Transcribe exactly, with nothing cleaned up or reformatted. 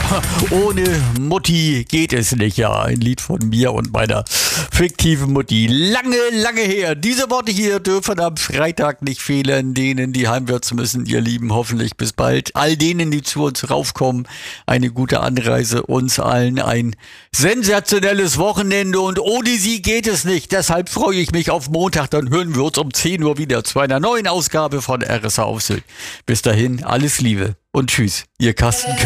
Ohne Mutti geht es nicht, ja. Ein Lied von mir und meiner fiktiven Mutti. Lange, lange her. Diese Worte hier dürfen am Freitag nicht fehlen. Denen, die heimwärts müssen, ihr Lieben, hoffentlich bis bald. All denen, die zu uns raufkommen, eine gute Anreise. Uns allen ein sensationelles Wochenende. Und ohne sie geht es nicht. Deshalb freue ich mich auf Montag. Dann hören wir uns um zehn Uhr wieder zu einer neuen Ausgabe von R S A auf Sylt. Bis dahin, alles Liebe und tschüss. Ihr Carsten Köhler.